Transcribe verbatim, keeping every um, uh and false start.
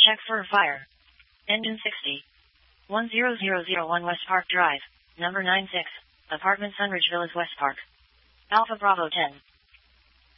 Check for fire. Engine sixty. one zero zero zero one West Park Drive, number nine six, apartment Sunridge Villas West Park. Alpha Bravo ten.